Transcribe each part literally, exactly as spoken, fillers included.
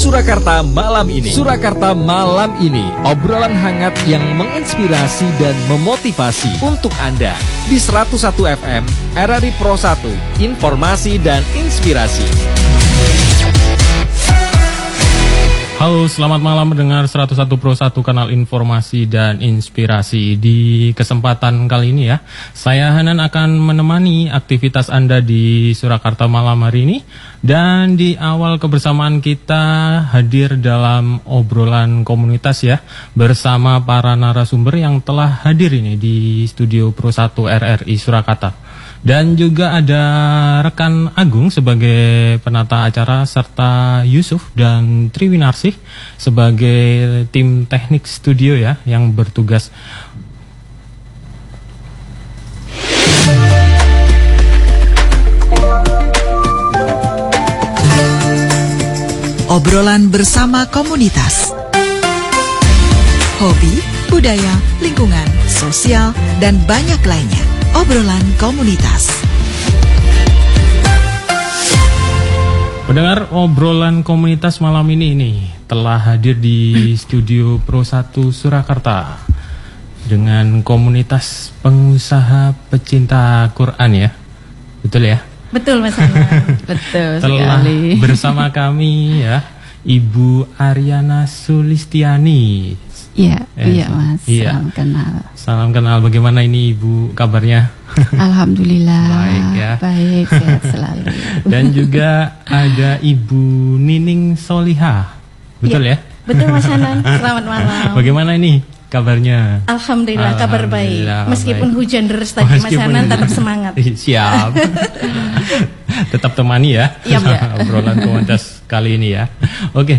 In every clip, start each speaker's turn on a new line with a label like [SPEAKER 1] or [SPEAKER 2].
[SPEAKER 1] Surakarta malam ini. Surakarta malam ini, obrolan hangat yang menginspirasi dan memotivasi untuk Anda di seratus satu F M R R I Pro satu, informasi dan inspirasi.
[SPEAKER 2] Halo, selamat malam mendengar seratus satu Pro satu, kanal informasi dan inspirasi. Di kesempatan kali ini ya, saya Hanan akan menemani aktivitas Anda di Surakarta malam hari ini. Dan di awal kebersamaan kita hadir dalam obrolan komunitas ya, bersama para narasumber yang telah hadir ini di studio Pro satu R R I Surakarta. Dan juga ada rekan Agung sebagai penata acara, serta Yusuf dan Triwinarsih sebagai tim teknik studio ya, yang bertugas.
[SPEAKER 3] Obrolan bersama komunitas. Hobi, budaya, lingkungan, sosial, dan banyak lainnya. Obrolan komunitas.
[SPEAKER 2] Pendengar, obrolan komunitas malam ini ini telah hadir di studio Pro satu Surakarta dengan komunitas pengusaha pecinta Quran ya. Betul ya?
[SPEAKER 4] Betul Mas Ana. Betul
[SPEAKER 2] telah
[SPEAKER 4] sekali.
[SPEAKER 2] Bersama kami ya, Ibu Aryana Sulistiani.
[SPEAKER 4] Iya,
[SPEAKER 2] eh,
[SPEAKER 4] iya Mas.
[SPEAKER 2] Iya.
[SPEAKER 4] Salam kenal.
[SPEAKER 2] Salam kenal. Bagaimana ini Ibu kabarnya?
[SPEAKER 4] Alhamdulillah.
[SPEAKER 2] Baik ya.
[SPEAKER 4] Baik, sehat selalu.
[SPEAKER 2] Dan juga ada Ibu Nining Solihah. Betul ya?
[SPEAKER 4] ya? Betul Mas Hanan. Selamat malam.
[SPEAKER 2] Bagaimana ini kabarnya?
[SPEAKER 4] Alhamdulillah, kabar baik. Meskipun
[SPEAKER 2] baik.
[SPEAKER 4] hujan deras tadi, Mas Hanan tetap semangat.
[SPEAKER 2] Siap. Tetap temani ya.
[SPEAKER 4] Yap, ya.
[SPEAKER 2] Obrolan komunitas kali ini ya. Oke.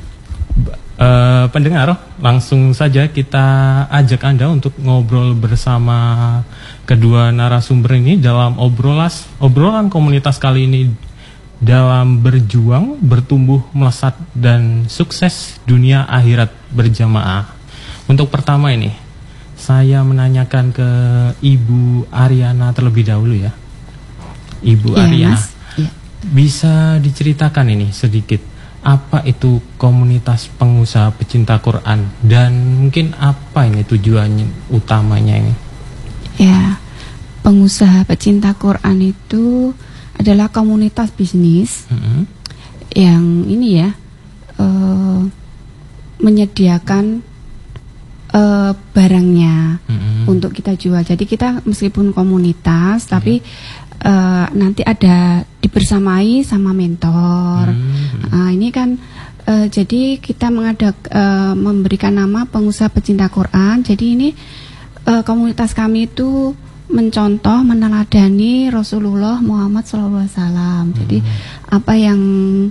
[SPEAKER 2] Uh, pendengar, langsung saja kita ajak Anda untuk ngobrol bersama kedua narasumber ini dalam obrolas, obrolan komunitas kali ini dalam berjuang, bertumbuh, melesat, dan sukses dunia akhirat berjamaah. Untuk pertama ini, saya menanyakan ke Ibu Aryana terlebih dahulu ya. Ibu
[SPEAKER 4] ya,
[SPEAKER 2] Aryana,
[SPEAKER 4] ya.
[SPEAKER 2] Bisa diceritakan ini sedikit, apa itu komunitas pengusaha pecinta Quran, dan mungkin apa ini tujuannya utamanya ini?
[SPEAKER 4] Ya, pengusaha pecinta Quran itu adalah komunitas bisnis mm-hmm. yang ini ya uh, menyediakan uh, barangnya mm-hmm. untuk kita jual. Jadi kita meskipun komunitas, tapi Uh, nanti ada dibersamai sama mentor. Hmm. Uh, ini kan uh, jadi kita mengadak uh, memberikan nama pengusaha pecinta Quran. Jadi ini uh, komunitas kami itu mencontoh, meneladani Rasulullah Muhammad shallallahu alaihi wasallam. Hmm. Jadi apa yang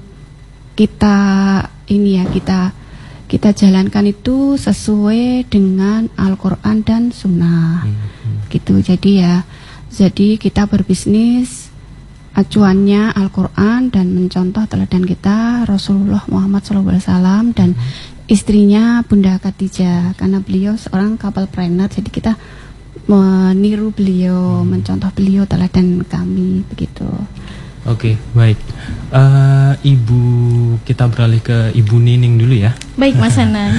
[SPEAKER 4] kita ini ya kita kita jalankan itu sesuai dengan Al-Quran dan Sunnah. Hmm. Gitu. Jadi ya. Jadi kita berbisnis acuannya Al-Quran dan mencontoh teladan kita Rasulullah Muhammad shallallahu alaihi wasallam dan istrinya Bunda Khadijah, karena beliau seorang couple-planner. Jadi kita meniru beliau, hmm. mencontoh beliau, teladan kami begitu.
[SPEAKER 2] Oke, baik. Uh, Ibu, kita beralih ke Ibu Nining dulu ya.
[SPEAKER 4] Baik Mas Hanan.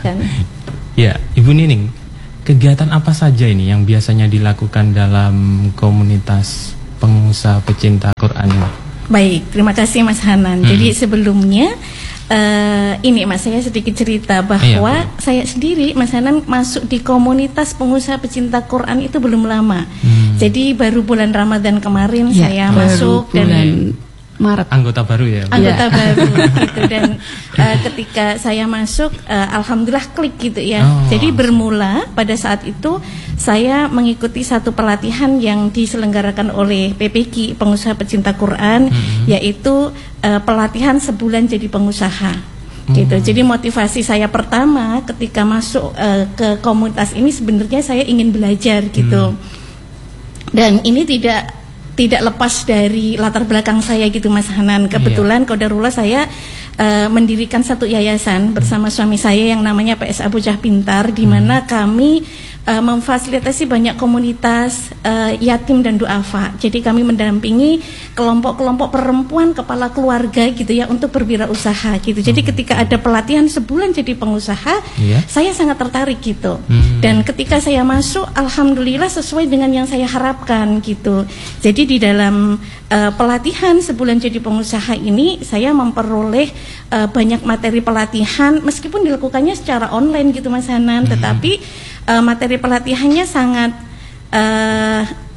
[SPEAKER 2] Ya, Ibu Nining, kegiatan apa saja ini yang biasanya dilakukan dalam komunitas pengusaha pecinta Quran ini?
[SPEAKER 4] Baik, terima kasih Mas Hanan. Hmm. Jadi sebelumnya uh, ini Mas, saya sedikit cerita bahwa iya, saya sendiri Mas Hanan masuk di komunitas pengusaha pecinta Quran itu belum lama. Hmm. Jadi baru bulan Ramadan kemarin ya, saya masuk dan Maret.
[SPEAKER 2] Anggota baru ya?
[SPEAKER 4] Anggota
[SPEAKER 2] ya.
[SPEAKER 4] baru gitu. Dan uh, ketika saya masuk, uh, alhamdulillah klik gitu ya. Oh. Jadi bermula pada saat itu saya mengikuti satu pelatihan yang diselenggarakan oleh P P Q, Pengusaha Pecinta Quran, hmm. yaitu uh, pelatihan sebulan jadi pengusaha. Hmm. Gitu. Jadi motivasi saya pertama ketika masuk uh, ke komunitas ini sebenarnya saya ingin belajar gitu. Hmm. Dan ini tidak tidak lepas dari latar belakang saya gitu Mas Hanan. Kebetulan iya. Qadarullah saya uh, mendirikan satu yayasan bersama suami saya yang namanya P S A Bocah Pintar, di mana hmm. kami
[SPEAKER 5] uh, memfasilitasi banyak komunitas uh, yatim dan duafa. Jadi kami mendampingi kelompok-kelompok perempuan kepala keluarga gitu ya untuk berwirausaha gitu. Jadi hmm. ketika ada pelatihan sebulan jadi pengusaha, yeah. saya sangat tertarik gitu. Hmm. Dan ketika saya masuk, alhamdulillah sesuai dengan yang saya harapkan gitu. Jadi di dalam uh, pelatihan sebulan jadi pengusaha ini, saya memperoleh uh, banyak materi pelatihan meskipun dilakukannya secara online gitu Mas Hanan, hmm. tetapi uh, materi pelatihannya sangat uh,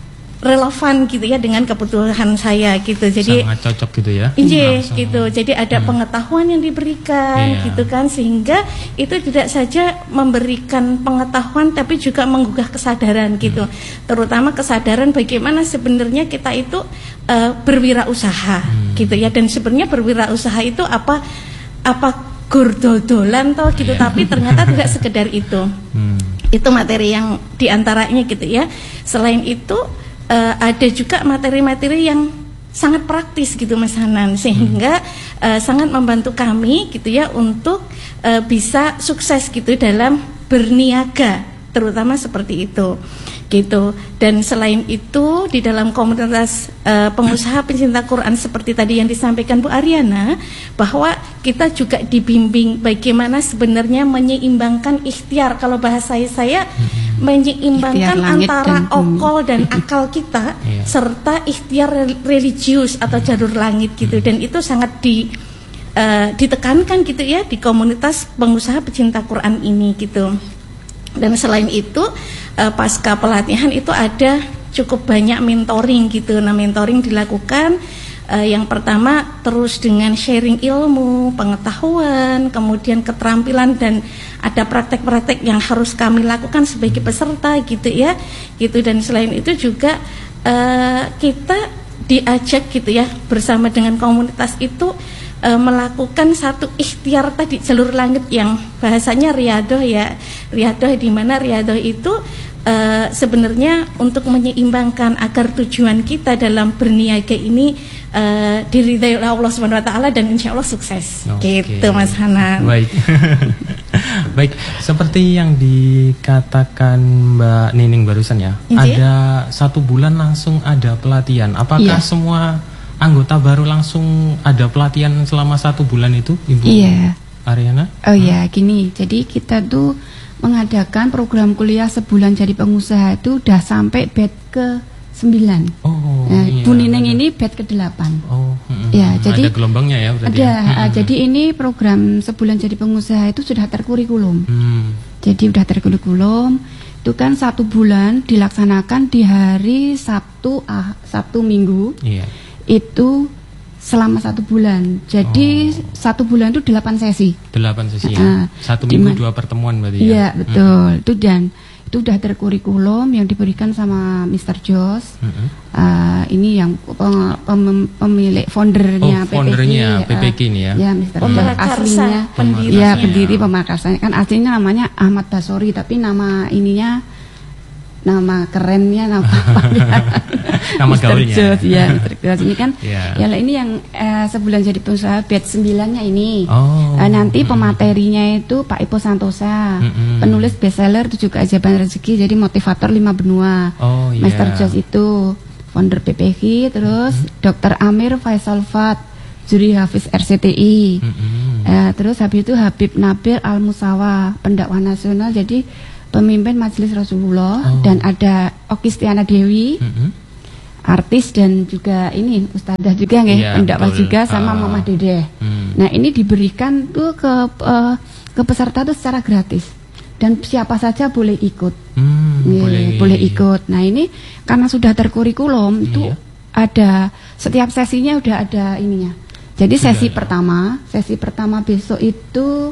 [SPEAKER 5] relevan gitu ya dengan kebutuhan saya gitu. Jadi
[SPEAKER 2] sangat cocok gitu ya.
[SPEAKER 5] Iya gitu. Jadi ada hmm. pengetahuan yang diberikan yeah. gitu kan, sehingga itu tidak saja memberikan pengetahuan tapi juga menggugah kesadaran gitu. Hmm. Terutama kesadaran bagaimana sebenarnya kita itu uh, berwirausaha hmm. gitu ya, dan sebenarnya berwirausaha itu apa apa gur-dodolan toh gitu, yeah. tapi ternyata tidak sekedar itu. Hmm. Itu materi yang diantaranya gitu ya. Selain itu uh, ada juga materi-materi yang sangat praktis gitu Mas Hanan, sehingga hmm. uh, sangat membantu kami gitu ya untuk uh, bisa sukses gitu dalam berniaga, terutama seperti itu gitu. Dan selain itu di dalam komunitas uh, pengusaha pencinta Quran seperti tadi yang disampaikan Bu Ariana, bahwa kita juga dibimbing bagaimana sebenarnya menyeimbangkan ikhtiar, kalau bahasa saya hmm. menyeimbangkan antara dan okol dan akal kita yeah. serta ikhtiar religius atau jalur langit gitu. Dan itu sangat di uh, ditekankan gitu ya di komunitas pengusaha pencinta Quran ini gitu. Dan selain itu uh, pasca pelatihan itu ada cukup banyak mentoring gitu. Nah, mentoring dilakukan uh, yang pertama terus dengan sharing ilmu, pengetahuan, kemudian keterampilan, dan ada praktek-praktek yang harus kami lakukan sebagai peserta gitu ya. Gitu. Dan selain itu juga uh, kita diajak gitu ya bersama dengan komunitas itu E, melakukan satu ikhtiar tadi jalur langit yang bahasanya riadoh ya, riadoh di mana riadoh itu e, sebenarnya untuk menyeimbangkan agar tujuan kita dalam berniaga ini e, diridhai oleh Allah Subhanahu Wa Taala dan insya Allah sukses. Okay. Gitu Mas Hanan.
[SPEAKER 2] Baik, baik. Seperti yang dikatakan Mbak Nining barusan ya, Inci? Ada satu bulan langsung ada pelatihan. Apakah yeah. semua anggota baru langsung ada pelatihan selama satu bulan itu, Ibu
[SPEAKER 4] Iya.
[SPEAKER 2] Ariana?
[SPEAKER 4] Oh iya, hmm. gini. Jadi kita tuh mengadakan program kuliah sebulan jadi pengusaha itu udah sampai batch ke sembilan.
[SPEAKER 2] Oh.
[SPEAKER 4] Nah,
[SPEAKER 2] iya,
[SPEAKER 4] Bu Nining ini batch ke delapan.
[SPEAKER 2] Oh. Hmm,
[SPEAKER 4] ya, jadi
[SPEAKER 2] ada gelombangnya ya berarti.
[SPEAKER 4] Ada.
[SPEAKER 2] Ya? Hmm.
[SPEAKER 4] Jadi ini program sebulan jadi pengusaha itu sudah terkurikulum. Hmm. Jadi udah terkurikulum. Itu kan satu bulan dilaksanakan di hari Sabtu, ah, Sabtu Minggu. Iya. Itu selama satu bulan. Jadi oh. satu bulan itu delapan sesi.
[SPEAKER 2] Delapan sesi ya. Uh, satu minggu dua pertemuan berarti ya.
[SPEAKER 4] Iya betul. Hmm. Itu dan itu udah terkurikulum yang diberikan sama mister Jos. Hmm. Uh, ini yang pem, pem, pemilik foundernya
[SPEAKER 2] oh, foundernya
[SPEAKER 4] P P K.
[SPEAKER 2] P P K ini ya.
[SPEAKER 4] Ya mister Jos aslinya.
[SPEAKER 5] Pendiri.
[SPEAKER 4] Ya pendiri Pemakarsa. Kan aslinya namanya Ahmad Basori, tapi nama ininya, nama kerennya nama apa ya?
[SPEAKER 2] Nama gaulnya.
[SPEAKER 4] Jos, ya, mister Jos ini kan.
[SPEAKER 2] Yeah.
[SPEAKER 4] Ya lah ini yang eh, sebulan jadi pengusaha batch sembilannya ini.
[SPEAKER 2] Oh.
[SPEAKER 4] Eh, nanti pematerinya itu Pak Ipo Santosa, mm-hmm. penulis bestseller Tujuh Keajaiban Rezeki, jadi motivator lima benua.
[SPEAKER 2] Oh, yeah.
[SPEAKER 4] mister Jos itu founder P P K, terus mm-hmm. dokter Amir Faisal Fat, juri Hafiz R C T I. Mm-hmm. Eh, terus habis itu Habib Nabil Al Musawa, pendakwah nasional, jadi pemimpin Majelis Rasulullah. Oh. Dan ada Oki Stiana Dewi, mm-hmm. artis dan juga ini ustadzah juga nggih, yeah, pendakwah juga sama uh, Mama Dede. Hmm. Nah, ini diberikan tuh ke uh, ke peserta tuh secara gratis dan siapa saja boleh ikut. Hmm, yeah, boleh. boleh ikut. Nah, ini karena sudah terkurikulum itu yeah. ada setiap sesinya udah ada ininya. Jadi sesi yeah. pertama, sesi pertama besok itu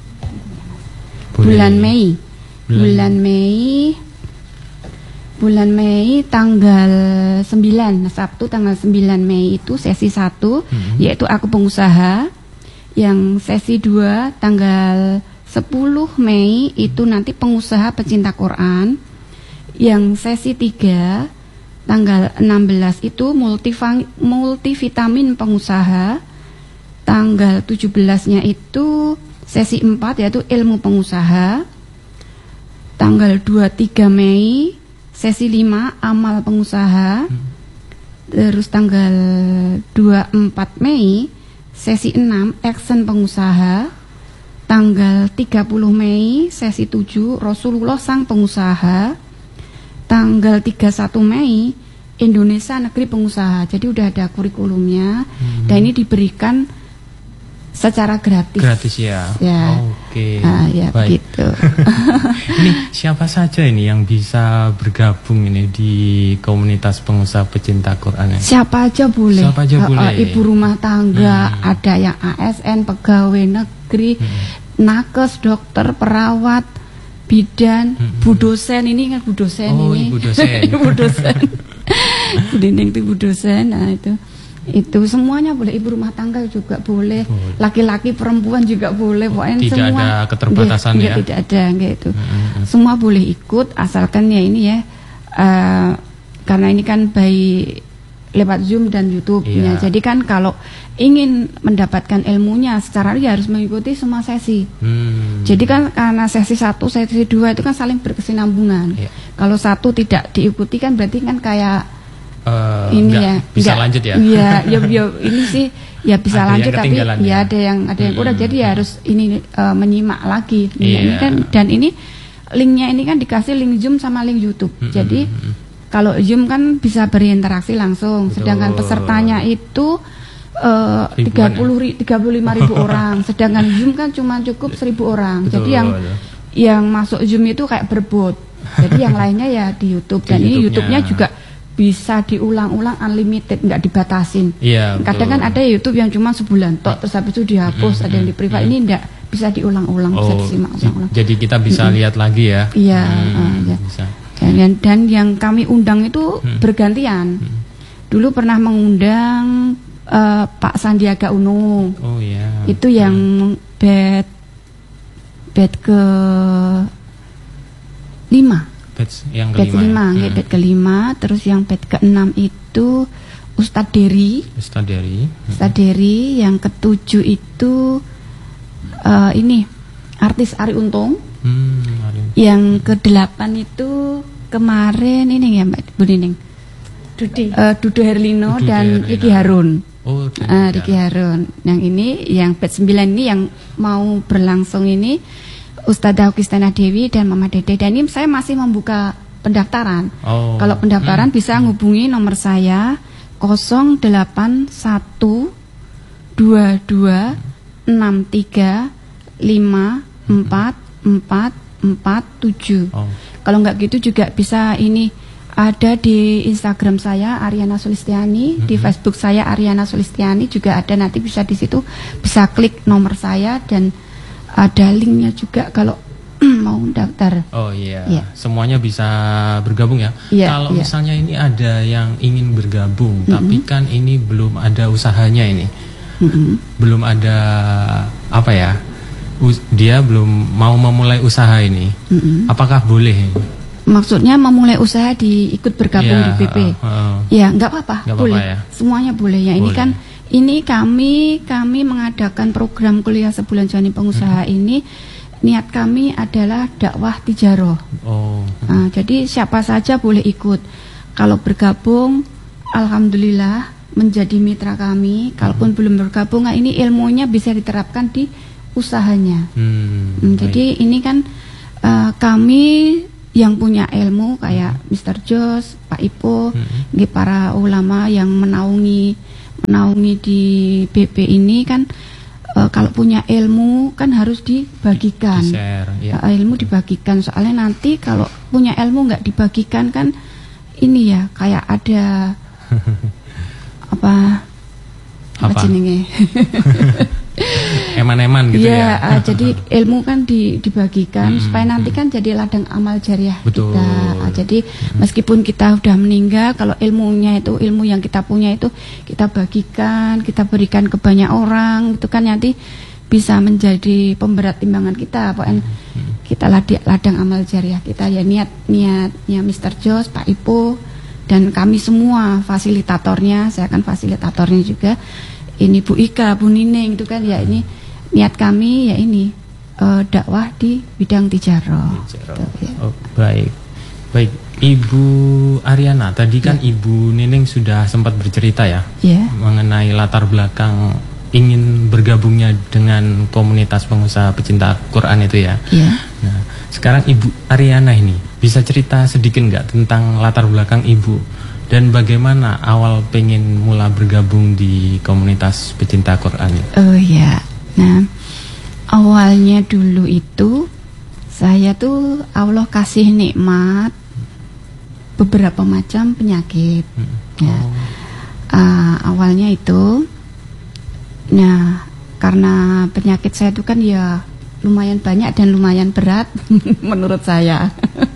[SPEAKER 4] boleh. bulan Mei. Bulan, bulan Mei Bulan Mei tanggal sembilan, Sabtu tanggal sembilan Mei itu sesi satu, hmm. yaitu aku pengusaha. Yang sesi dua tanggal sepuluh Mei itu nanti pengusaha pecinta Quran. Yang sesi tiga tanggal enam belas itu multivang, multivitamin pengusaha. Tanggal tujuh belasnya itu sesi empat yaitu ilmu pengusaha. tanggal dua puluh tiga Mei sesi lima amal pengusaha. Hmm. Terus tanggal dua puluh empat Mei sesi enam action pengusaha. Tanggal tiga puluh Mei sesi tujuh Rasulullah sang pengusaha. Tanggal tiga puluh satu Mei Indonesia negeri pengusaha. Jadi udah ada kurikulumnya. Hmm. Dan ini diberikan secara gratis.
[SPEAKER 2] Gratis ya.
[SPEAKER 4] Ya.
[SPEAKER 2] Oke.
[SPEAKER 4] Ah, ya,
[SPEAKER 2] baik.
[SPEAKER 4] Gitu.
[SPEAKER 2] Ini siapa saja ini yang bisa bergabung ini di komunitas pengusaha pecinta Quran?
[SPEAKER 4] Siapa aja boleh.
[SPEAKER 2] Siapa aja
[SPEAKER 4] uh,
[SPEAKER 2] boleh.
[SPEAKER 4] Uh, ibu rumah tangga, hmm. ada yang A S N, pegawai negeri, hmm. nakes, dokter, perawat, bidan, hmm. bu dosen. Ini kan bu dosen
[SPEAKER 2] oh,
[SPEAKER 4] ini.
[SPEAKER 2] Bu dosen.
[SPEAKER 4] Bu dosen. Bu Dinding itu bu dosen. Nah itu. Itu semuanya boleh, ibu rumah tangga juga boleh, laki-laki perempuan juga boleh, pokoknya
[SPEAKER 2] tidak
[SPEAKER 4] semua
[SPEAKER 2] ada keterbatasan
[SPEAKER 4] enggak,
[SPEAKER 2] ya,
[SPEAKER 4] enggak, tidak ada gitu.
[SPEAKER 2] Mm-hmm.
[SPEAKER 4] Semua boleh ikut asalkan ya ini ya, uh, karena ini kan by lewat Zoom dan YouTube-nya.
[SPEAKER 2] Iya.
[SPEAKER 4] Jadi kan kalau ingin mendapatkan ilmunya secara ya harus mengikuti semua sesi. Hmm. Jadi kan karena sesi satu, sesi dua itu kan saling berkesinambungan. Iya. Kalau satu tidak diikuti kan berarti kan kayak Uh, ini enggak, ya
[SPEAKER 2] bisa
[SPEAKER 4] enggak,
[SPEAKER 2] lanjut ya.
[SPEAKER 4] Iya, ya, ya ini sih ya bisa
[SPEAKER 2] ada
[SPEAKER 4] lanjut tapi ya,
[SPEAKER 2] ya
[SPEAKER 4] ada yang ada yang hmm. kurang, jadi ya harus ini uh, menyimak lagi.
[SPEAKER 2] Yeah.
[SPEAKER 4] Ini kan dan ini linknya ini kan dikasih link Zoom sama link YouTube. Hmm. Jadi kalau Zoom kan bisa berinteraksi langsung. Betul. Sedangkan pesertanya itu uh, tiga puluh tiga puluh lima ribu orang. Sedangkan Zoom kan cuma cukup seribu orang. Betul. Jadi yang yang masuk Zoom itu kayak berbot. Jadi yang lainnya ya di YouTube dan di ini YouTube-nya juga bisa diulang-ulang unlimited, nggak dibatasin.
[SPEAKER 2] Iya,
[SPEAKER 4] kadang kan ada YouTube yang cuma sebulan tok terus habis itu dihapus, mm-hmm. ada yang di privat. Mm-hmm. Ini nggak bisa diulang-ulang, oh, bisa disimak ulang-ulang.
[SPEAKER 2] Jadi kita bisa mm-hmm. lihat lagi ya.
[SPEAKER 4] Iya,
[SPEAKER 2] hmm,
[SPEAKER 4] uh, ya.
[SPEAKER 2] Bisa.
[SPEAKER 4] Dan, dan yang kami undang itu hmm. bergantian. Hmm. Dulu pernah mengundang uh, Pak Sandiaga Uno.
[SPEAKER 2] Oh iya.
[SPEAKER 4] Itu yang hmm. bed bed ke lima.
[SPEAKER 2] Batch yang
[SPEAKER 4] kelima, kelima ya? hmm. bed kelima, terus yang bed keenam itu Ustadz Dery.
[SPEAKER 2] Ustadz Dery. Hmm.
[SPEAKER 4] Ustadz Dery, yang ketujuh itu uh, ini artis Arie Untung.
[SPEAKER 2] Hmm,
[SPEAKER 4] yang kedelapan itu kemarin ini ya Mbak Bu Nining. Dude. Uh, Dude Herlino Dude dan Herlino. Ricky Harun.
[SPEAKER 2] Oh,
[SPEAKER 4] uh, Ricky Harun. Yang ini yang bed sembilan ini yang mau berlangsung ini Ustadzah Augustana Dewi dan Mama Dede. Dan ini saya masih membuka pendaftaran. Oh. Kalau pendaftaran hmm. bisa hubungi nomor saya nol delapan satu dua dua enam tiga lima empat empat empat tujuh. Oh. Kalau nggak gitu juga bisa ini ada di Instagram saya Ariana Sulistiani, hmm. di Facebook saya Ariana Sulistiani juga ada, nanti bisa di situ bisa klik nomor saya dan ada linknya juga kalau mau daftar.
[SPEAKER 2] Oh iya, yeah. Semuanya bisa bergabung ya.
[SPEAKER 4] Yeah,
[SPEAKER 2] kalau
[SPEAKER 4] yeah.
[SPEAKER 2] misalnya ini ada yang ingin bergabung, mm-hmm. tapi kan ini belum ada usahanya ini, mm-hmm. belum ada apa ya, us- dia belum mau memulai usaha ini, mm-hmm. apakah boleh?
[SPEAKER 4] Maksudnya memulai usaha diikut bergabung yeah, di B P? Uh, uh, ya nggak apa-apa, boleh. Apa-apa ya? Semuanya boleh ya. Boleh. Ini kan. Ini kami kami mengadakan program kuliah sebulan Jani Pengusaha hmm. ini, niat kami adalah dakwah tijaroh. Oh. Nah, jadi siapa saja boleh ikut. Kalau bergabung, alhamdulillah menjadi mitra kami. Kalaupun hmm. belum bergabung, nah ini ilmunya bisa diterapkan di usahanya. Hmm. Hmm, jadi ini kan uh, kami yang punya ilmu kayak hmm. mister Jos, Pak Ipo, hmm. para ulama yang menaungi menaungi di B P ini kan e, kalau punya ilmu kan harus dibagikan. Di share, ya. e, ilmu dibagikan, soalnya nanti kalau punya ilmu nggak dibagikan kan ini ya kayak ada apa apa jenenge
[SPEAKER 2] eman-eman gitu ya,
[SPEAKER 4] ya. uh, jadi ilmu kan di, dibagikan hmm, supaya nanti kan jadi ladang amal jariah. Betul. Kita uh, jadi hmm. meskipun kita udah meninggal, kalau ilmunya itu ilmu yang kita punya itu kita bagikan, kita berikan ke banyak orang, itu kan nanti bisa menjadi pemberat timbangan kita. Pokoknya hmm. kita ladang, ladang amal jariah kita ya, niat niatnya mister Jos, Pak Ipo dan kami semua fasilitatornya, saya kan fasilitatornya juga. Ini Bu Ika, Bu Nining itu kan ya, ini niat kami ya ini uh, dakwah di bidang tijarah.
[SPEAKER 2] Tijarah. Ya. Oh, baik. Baik, Ibu Ariana, tadi kan ya. Ibu Nining sudah sempat bercerita ya,
[SPEAKER 4] ya
[SPEAKER 2] mengenai latar belakang ingin bergabungnya dengan komunitas pengusaha pecinta Quran itu ya.
[SPEAKER 4] Ya.
[SPEAKER 2] Nah, sekarang Ibu Ariana ini bisa cerita sedikit nggak tentang latar belakang Ibu? Dan bagaimana awal pengen mula bergabung di komunitas pecinta Quran?
[SPEAKER 4] Oh ya, nah awalnya dulu itu saya tuh Allah kasih nikmat beberapa macam penyakit. Hmm. Ya.
[SPEAKER 2] Oh.
[SPEAKER 4] Uh, awalnya itu, nah karena penyakit saya itu kan ya lumayan banyak dan lumayan berat menurut saya.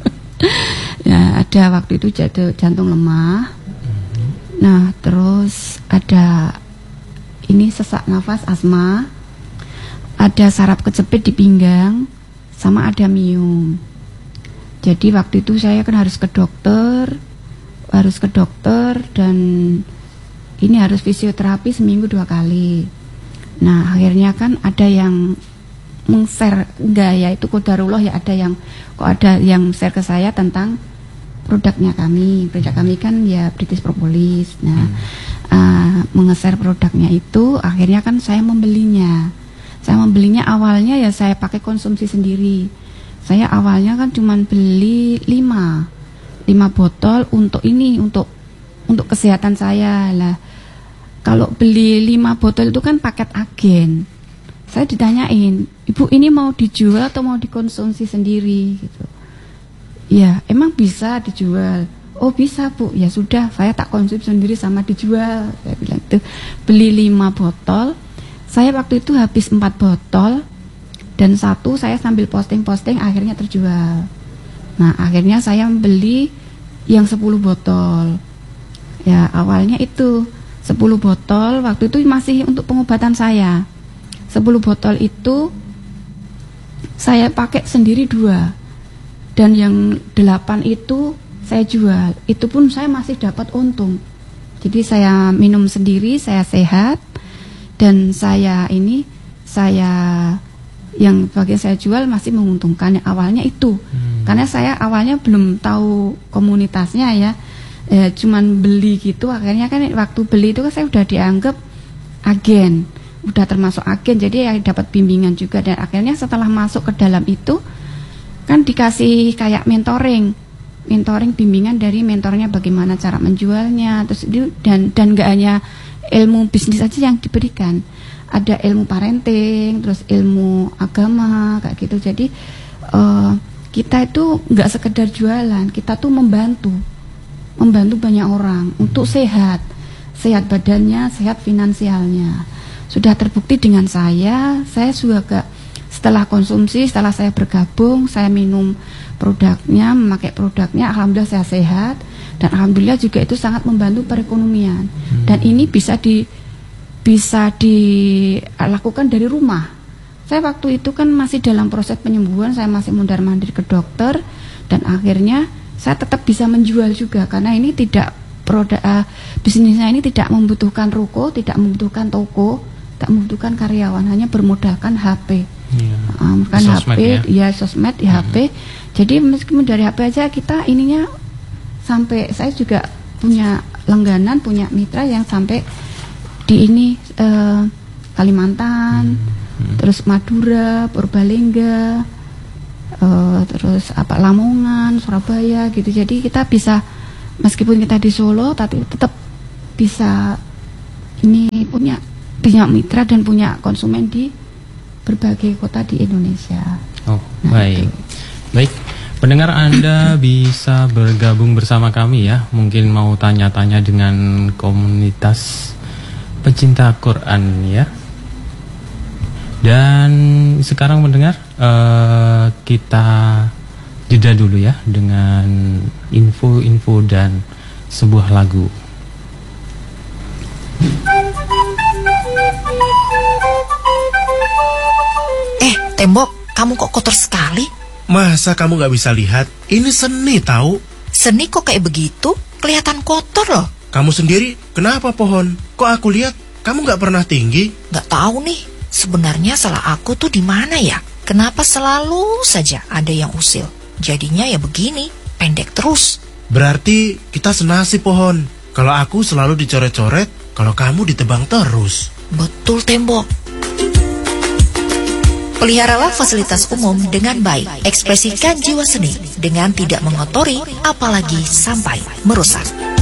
[SPEAKER 4] Ya, ada waktu itu jatuh jantung lemah. Nah, terus ada ini sesak nafas asma. Ada saraf kejepit di pinggang sama ada miom. Jadi waktu itu saya kan harus ke dokter, harus ke dokter dan ini harus fisioterapi seminggu dua kali. Nah, akhirnya kan ada yang meng-share, enggak ya itu qadarullah ya, ada yang kok ada yang share ke saya tentang produknya kami, produk kami kan ya British Propolis. Nah, hmm. uh, menge-share produknya itu, akhirnya kan saya membelinya. Saya membelinya awalnya ya saya pakai konsumsi sendiri. Saya awalnya kan cuma beli lima, lima botol untuk ini, untuk untuk kesehatan saya lah. Kalau beli lima botol itu kan paket agen. Saya ditanyain, Ibu ini mau dijual atau mau dikonsumsi sendiri gitu. Ya, emang bisa dijual. Oh bisa Bu, ya sudah saya tak konsumsi sendiri sama dijual. Saya bilang itu beli lima botol. Saya waktu itu habis empat botol dan satu saya sambil posting-posting akhirnya terjual. Nah akhirnya saya beli yang sepuluh botol. Ya awalnya itu sepuluh botol, waktu itu masih untuk pengobatan saya. sepuluh botol itu saya pakai sendiri dua. Dan yang delapan itu saya jual. Itu pun saya masih dapat untung. Jadi saya minum sendiri, saya sehat. Dan saya ini, saya yang bagian saya jual masih menguntungkan. Yang awalnya itu. Hmm. Karena saya awalnya belum tahu komunitasnya ya. E, cuman beli gitu. Akhirnya kan waktu beli itu kan saya udah dianggap agen. Udah termasuk agen. Jadi ya dapat bimbingan juga. Dan akhirnya setelah masuk ke dalam itu, kan dikasih kayak mentoring, mentoring bimbingan dari mentornya bagaimana cara menjualnya, terus itu dan dan nggak hanya ilmu bisnis aja yang diberikan, ada ilmu parenting, terus ilmu agama kayak gitu. Jadi uh, kita itu nggak sekedar jualan, kita tuh membantu, membantu banyak orang untuk sehat, sehat badannya, sehat finansialnya. Sudah terbukti dengan saya, saya juga gak setelah konsumsi, setelah saya bergabung, saya minum produknya, memakai produknya, alhamdulillah saya sehat dan alhamdulillah juga itu sangat membantu perekonomian. Hmm. Dan ini bisa di bisa dilakukan dari rumah. Saya waktu itu kan masih dalam proses penyembuhan, saya masih mondar-mandir ke dokter dan akhirnya saya tetap bisa menjual juga karena ini tidak produk uh, bisnisnya ini tidak membutuhkan ruko, tidak membutuhkan toko, tidak membutuhkan karyawan, hanya bermodalkan H P. Ya. Um, kan H P, ya, ya sosmed, ya hmm. H P. Jadi meskipun dari H P aja kita ininya sampai saya juga punya langganan, punya mitra yang sampai di ini uh, Kalimantan, hmm. Hmm. terus Madura, Purbalingga, uh, terus apa Lamongan, Surabaya gitu. Jadi kita bisa meskipun kita di Solo, tapi tetap bisa ini punya punya mitra dan punya konsumen di berbagai kota di Indonesia.
[SPEAKER 2] Oh, nah, baik. Itu. Baik, pendengar Anda bisa bergabung bersama kami ya. Mungkin mau tanya-tanya dengan komunitas pecinta Quran ya. Dan sekarang mendengar uh, kita jeda dulu ya dengan info-info dan sebuah lagu.
[SPEAKER 6] Eh, tembok, kamu kok kotor sekali?
[SPEAKER 7] Masa kamu gak bisa lihat? Ini seni tahu.
[SPEAKER 6] Seni kok kayak begitu? Kelihatan kotor loh.
[SPEAKER 7] Kamu sendiri, kenapa pohon? Kok aku lihat kamu gak pernah tinggi?
[SPEAKER 6] Gak tahu nih, sebenarnya salah aku tuh di mana ya? Kenapa selalu saja ada yang usil? Jadinya ya begini, pendek terus.
[SPEAKER 7] Berarti kita senasib pohon. Kalau aku selalu dicoret-coret, kalau kamu ditebang terus.
[SPEAKER 6] Betul, Tembok. Peliharalah fasilitas umum dengan baik. Ekspresikan jiwa seni dengan tidak mengotori, apalagi sampai merusak.